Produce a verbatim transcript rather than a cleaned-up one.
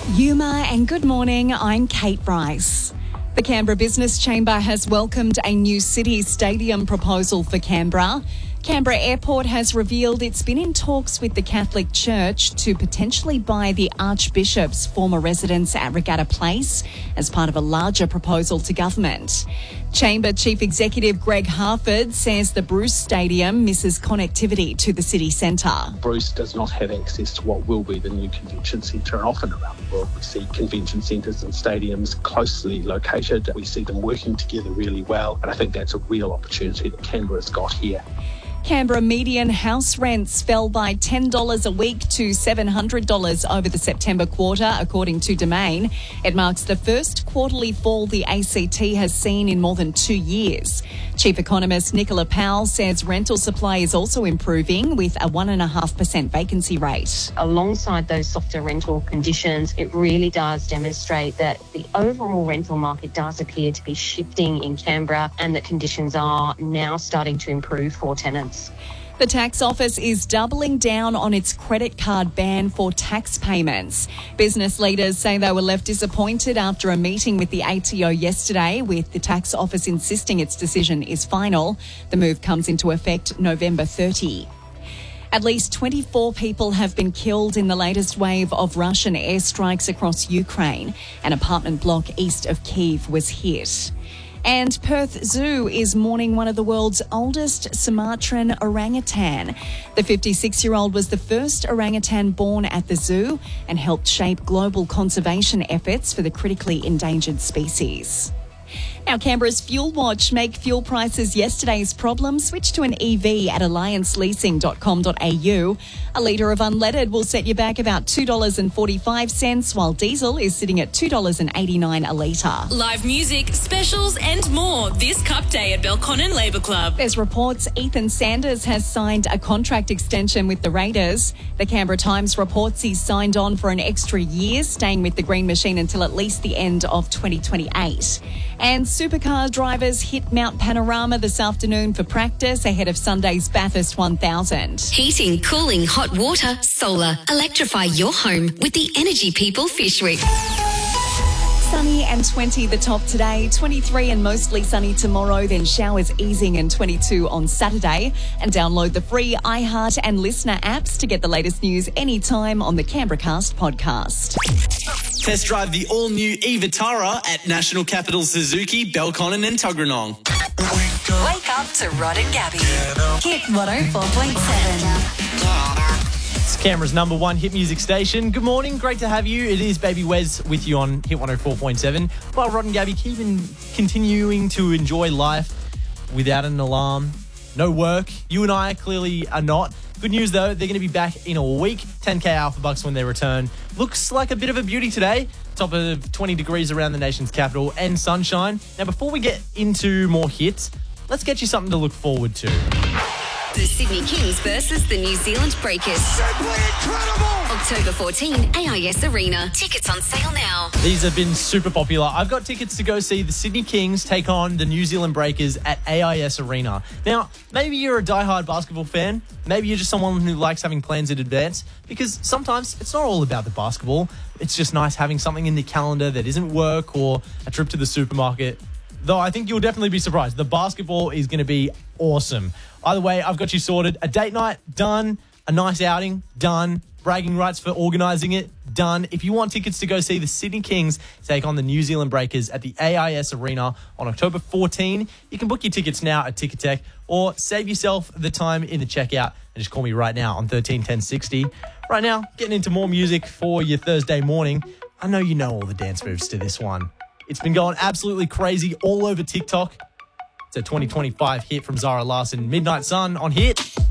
Yuma and good morning, I'm Kate Bryce. The Canberra Business Chamber has welcomed a new city stadium proposal for Canberra. Canberra Airport has revealed it's been in talks with the Catholic Church to potentially buy the Archbishop's former residence at Regatta Place as part of a larger proposal to government. Chamber Chief Executive Greg Harford says the Bruce Stadium misses connectivity to the city centre. Bruce does not have access to what will be the new convention centre, and often around the world we see convention centres and stadiums closely located. We see them working together really well, and I think that's a real opportunity that Canberra's got here. Canberra median house rents fell by ten dollars a week to seven hundred dollars over the September quarter, according to Domain. It marks the first quarterly fall the A C T has seen in more than two years. Chief Economist Nicola Powell says rental supply is also improving with a one point five percent vacancy rate. Alongside those softer rental conditions, it really does demonstrate that the overall rental market does appear to be shifting in Canberra and that conditions are now starting to improve for tenants. The tax office is doubling down on its credit card ban for tax payments. Business leaders say they were left disappointed after a meeting with the A T O yesterday, with the tax office insisting its decision is final. The move comes into effect November thirtieth. At least twenty-four people have been killed in the latest wave of Russian airstrikes across Ukraine. An apartment block east of Kyiv was hit. And Perth Zoo is mourning one of the world's oldest Sumatran orangutan. The fifty-six-year-old was the first orangutan born at the zoo and helped shape global conservation efforts for the critically endangered species. Now, Canberra's Fuel Watch make fuel prices yesterday's problem switch to an E V at alliance leasing dot com dot a u. A litre of unleaded will set you back about two dollars forty-five, while diesel is sitting at two dollars eighty-nine a litre. Live music, specials and more this Cup Day at Belconnen Labour Club. There's reports Ethan Sanders has signed a contract extension with the Raiders. The Canberra Times reports he's signed on for an extra year, staying with the Green Machine until at least the end of twenty twenty-eight. And supercar drivers hit Mount Panorama this afternoon for practice ahead of Sunday's Bathurst one thousand. Heating, cooling, hot water, solar. Electrify your home with the Energy People Fish Week. Sunny and twenty the top today, twenty-three and mostly sunny tomorrow, then showers easing and twenty-two on Saturday. And download the free iHeart and Listener apps to get the latest news anytime on the Canberra Cast podcast. Test drive the all-new e-Vitara at National Capital Suzuki, Belconnen and Tuggeranong. Wake up to Rod and Gabby. Hit one oh four point seven. It's Canberra's number one hit music station. Good morning, great to have you. It is Baby Wes with you on Hit one oh four point seven. While Rod and Gabby keeping continuing to enjoy life without an alarm, no work. You and I clearly are not. Good news though, they're going to be back in a week. ten K Alpha Bucks when they return. Looks like a bit of a beauty today. Top of twenty degrees around the nation's capital and sunshine. Now before we get into more hits, let's get you something to look forward to. The Sydney Kings versus the New Zealand Breakers. Simply incredible! October fourteenth, A I S Arena. Tickets on sale now. These have been super popular. I've got tickets to go see the Sydney Kings take on the New Zealand Breakers at A I S Arena. Now, maybe you're a diehard basketball fan. Maybe you're just someone who likes having plans in advance, because sometimes it's not all about the basketball. It's just nice having something in the calendar that isn't work or a trip to the supermarket. Though I think you'll definitely be surprised. The basketball is going to be awesome. Either way, I've got you sorted. A date night, done. A nice outing, done. Bragging rights for organising it, done. If you want tickets to go see the Sydney Kings take on the New Zealand Breakers at the A I S Arena on October fourteenth, you can book your tickets now at Ticketek or save yourself the time in the checkout and just call me right now on thirteen ten sixty. Right now, getting into more music for your Thursday morning. I know you know all the dance moves to this one. It's been going absolutely crazy all over TikTok. It's a twenty twenty-five hit from Zara Larsson, Midnight Sun on Hit.